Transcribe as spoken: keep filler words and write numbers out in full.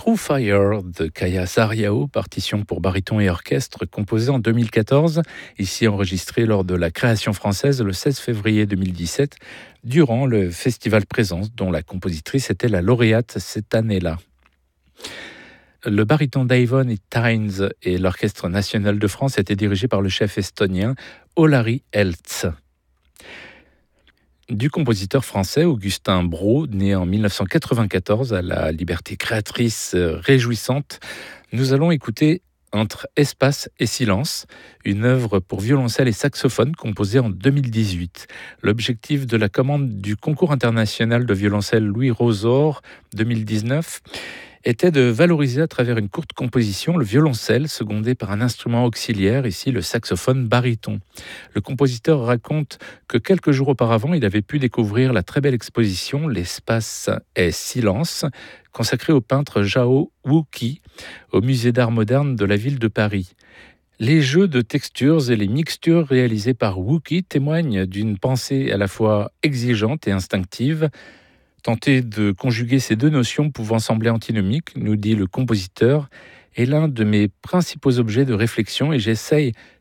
True Fire de Kaya Sarriao, partition pour baryton et orchestre, composée en deux mille quatorze, ici enregistrée lors de la création française le seize février deux mille dix-sept, durant le festival Présence, dont la compositrice était la lauréate cette année-là. Le baryton d'Avon Tynes et l'Orchestre national de France étaient dirigés par le chef estonien Olari Elts. Du compositeur français Augustin Brault, né en dix-neuf cent quatre-vingt-quatorze à la liberté créatrice réjouissante, nous allons écouter Entre espace et silence, une œuvre pour violoncelle et saxophone composée en deux mille dix-huit. L'objectif de la commande du concours international de violoncelle Louis Rosor deux mille dix-neuf était de valoriser à travers une courte composition le violoncelle secondé par un instrument auxiliaire, ici le saxophone baryton. Le compositeur raconte que quelques jours auparavant, il avait pu découvrir la très belle exposition L'espace est silence, consacrée au peintre Zhao Wuqi au musée d'art moderne de la ville de Paris. Les jeux de textures et les mixtures réalisés par Wuqi témoignent d'une pensée à la fois exigeante et instinctive. Tenter de conjuguer ces deux notions pouvant sembler antinomiques, nous dit le compositeur, est l'un de mes principaux objets de réflexion et j'essaye